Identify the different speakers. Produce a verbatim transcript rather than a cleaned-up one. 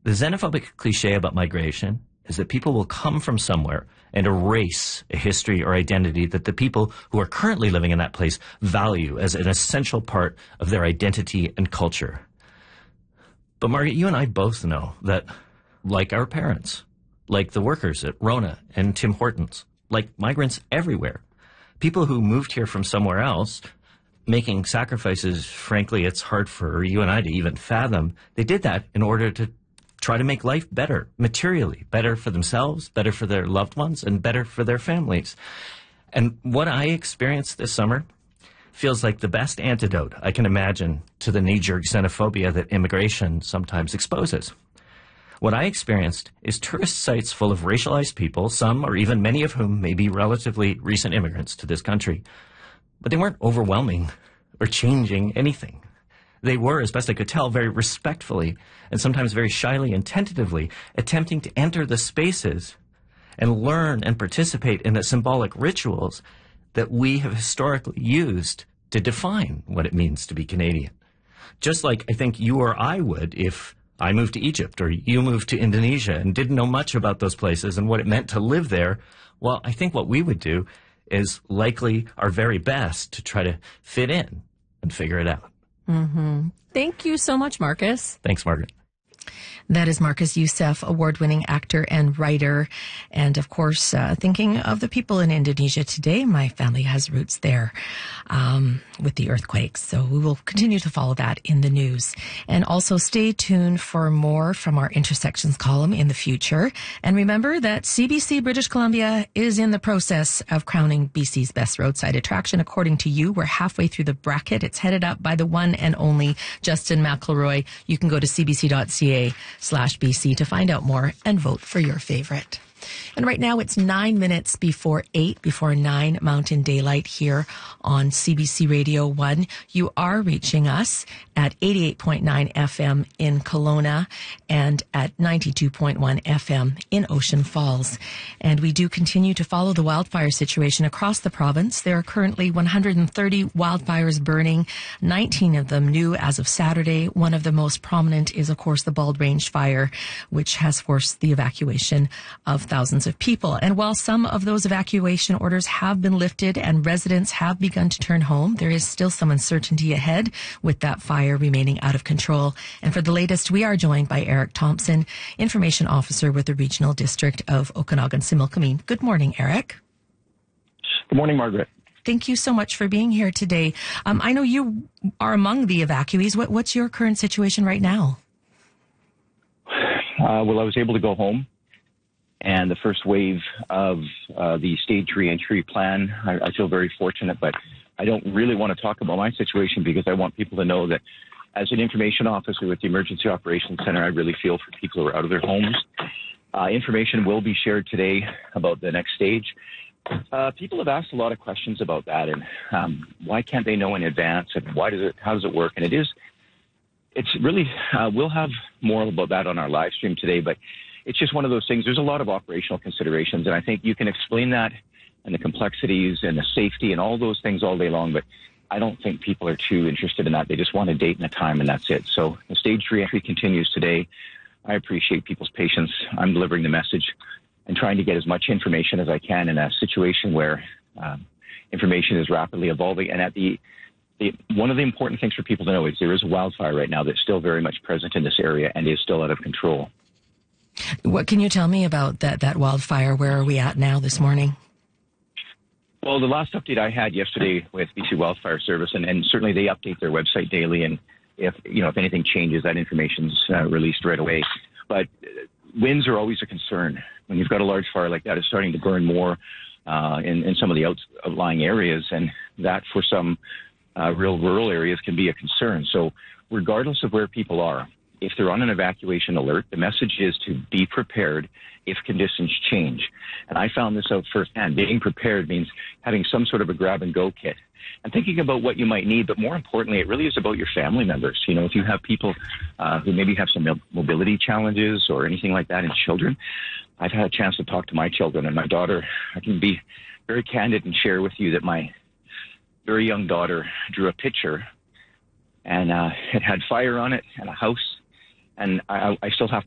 Speaker 1: The xenophobic cliche about migration is that people will come from somewhere and erase a history or identity that the people who are currently living in that place value as an essential part of their identity and culture. But Margaret, you and I both know that, like our parents, like the workers at Rona and Tim Hortons, like migrants everywhere, people who moved here from somewhere else, making sacrifices, frankly, it's hard for you and I to even fathom, they did that in order to try to make life better, materially, better for themselves, better for their loved ones, and better for their families. And what I experienced this summer feels like the best antidote I can imagine to the knee-jerk xenophobia that immigration sometimes exposes. What I experienced is tourist sites full of racialized people, some or even many of whom may be relatively recent immigrants to this country. But they weren't overwhelming or changing anything. They were, as best I could tell, very respectfully and sometimes very shyly and tentatively attempting to enter the spaces and learn and participate in the symbolic rituals that we have historically used to define what it means to be Canadian. Just like I think you or I would if I moved to Egypt or you moved to Indonesia and didn't know much about those places and what it meant to live there, well, I think what we would do is likely our very best to try to fit in and figure it out.
Speaker 2: Mm-hmm. Thank you so much, Marcus.
Speaker 1: Thanks, Margaret.
Speaker 2: That is Marcus Youssef, award-winning actor and writer. And of course, uh, thinking of the people in Indonesia today, my family has roots there um, with the earthquakes. So we will continue to follow that in the news. And also stay tuned for more from our Intersections column in the future. And remember that C B C British Columbia is in the process of crowning B C's best roadside attraction. According to you, we're halfway through the bracket. It's headed up by the one and only Justin McElroy. You can go to c b c dot c a slash B C to find out more and vote for your favorite. And right now it's nine minutes before eight, before nine Mountain Daylight here on C B C Radio one. You are reaching us at eighty-eight point nine F M in Kelowna and at ninety-two point one F M in Ocean Falls. And we do continue to follow the wildfire situation across the province. There are currently one hundred thirty wildfires burning, nineteen of them new as of Saturday. One of the most prominent is, of course, the Bald Range fire, which has forced the evacuation of thousands of people. And while some of those evacuation orders have been lifted and residents have begun to turn home, there is still some uncertainty ahead with that fire remaining out of control. And for the latest, we are joined by Eric Thompson, Information Officer with the Regional District of Okanagan-Similkameen. Good morning, Eric.
Speaker 3: Good morning, Margaret.
Speaker 2: Thank you so much for being here today. Um, I know you are among the evacuees. What, what's your current situation right now?
Speaker 3: Uh, well, I was able to go home. And the first wave of uh, the stage reentry plan, I, I feel very fortunate, but I don't really want to talk about my situation because I want people to know that as an information officer with the Emergency Operations Center, I really feel for people who are out of their homes. Uh, information will be shared today about the next stage. Uh, people have asked a lot of questions about that, and um, why can't they know in advance, and why does it, how does it work? And it is, it's really, uh, we'll have more about that on our live stream today, but it's just one of those things. There's a lot of operational considerations, and I think you can explain that and the complexities and the safety and all those things all day long, but I don't think people are too interested in that. They just want a date and a time, and that's it. So the stage reentry continues today. I appreciate people's patience. I'm delivering the message and trying to get as much information as I can in a situation where um, information is rapidly evolving. And at the, the one of the important things for people to know is there is a wildfire right now that's still very much present in this area and is still out of control.
Speaker 2: What can you tell me about that, that wildfire? Where are we at now this morning?
Speaker 3: Well, the last update I had yesterday with B C Wildfire Service, and, and certainly they update their website daily, and if you know if anything changes, that information's uh, released right away. But winds are always a concern. When you've got a large fire like that, it's starting to burn more uh, in, in some of the out, outlying areas, and that for some uh, real rural areas can be a concern. So regardless of where people are, if they're on an evacuation alert, the message is to be prepared if conditions change. And I found this out firsthand. Being prepared means having some sort of a grab-and-go kit and thinking about what you might need. But more importantly, it really is about your family members. You know, if you have people uh, who maybe have some mobility challenges or anything like that, and children, I've had a chance to talk to my children and my daughter. I can be very candid and share with you that my very young daughter drew a picture, and uh, it had fire on it and a house. And I, I still have